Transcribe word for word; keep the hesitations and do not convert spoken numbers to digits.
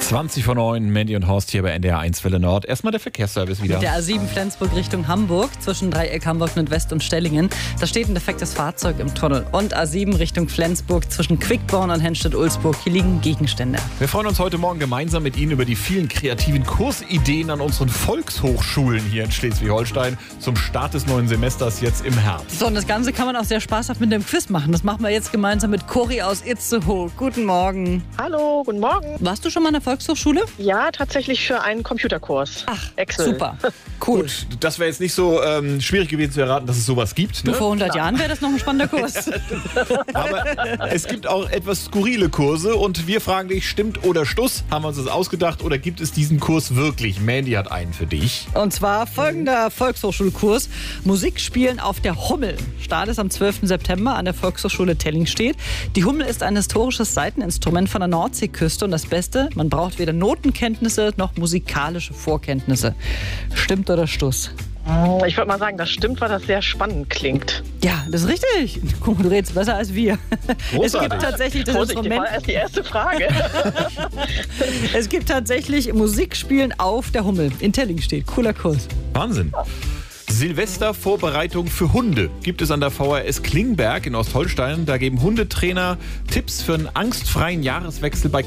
zwanzig vor neun, Mandy und Horst hier bei N D R eins Welle Nord. Erstmal der Verkehrsservice wieder. Der A sieben Flensburg Richtung Hamburg zwischen Dreieck Hamburg Nordwest und Stellingen. Da steht ein defektes Fahrzeug im Tunnel. Und A sieben Richtung Flensburg zwischen Quickborn und Hennstedt-Ulzburg. Hier liegen Gegenstände. Wir freuen uns heute Morgen gemeinsam mit Ihnen über die vielen kreativen Kursideen an unseren Volkshochschulen hier in Schleswig-Holstein zum Start des neuen Semesters jetzt im Herbst. So, und das Ganze kann man auch sehr spaßhaft mit dem Quiz machen. Das machen wir jetzt gemeinsam mit Cori aus Itzehoe. Guten Morgen. Hallo, guten Morgen. Warst du schon mal an der Volkshochschule? Ja, tatsächlich für einen Computerkurs. Ach, Excel. super. Cool. Gut, das wäre jetzt nicht so ähm, schwierig gewesen zu erraten, dass es sowas gibt. Du, Ne? vor hundert Jahren wäre das noch ein spannender Kurs. Aber es gibt auch etwas skurrile Kurse und wir fragen dich, stimmt oder Stuss? Haben wir uns das ausgedacht oder gibt es diesen Kurs wirklich? Mandy hat einen für dich. Und zwar folgender Volkshochschulkurs: Musik spielen auf der Hummel. Start ist am zwölften September an der Volkshochschule Tellingstedt. Die Hummel ist ein historisches Saiteninstrument von der Nordseeküste und das Beste, man braucht weder Notenkenntnisse noch musikalische Vorkenntnisse. Stimmt oder Stuss? Ich würde mal sagen, das stimmt, weil das sehr spannend klingt. Ja, das ist richtig. Guck mal, du redest besser als wir. Großartig. Es gibt tatsächlich das Vorsicht, das Instrument. war erst die erste Frage. Es gibt tatsächlich Musikspielen auf der Hummel. In Tellingstedt. Cooler Kurs. Wahnsinn. Silvestervorbereitung für Hunde gibt es an der V H S Klingberg in Ostholstein. Da geben Hundetrainer Tipps für einen angstfreien Jahreswechsel bei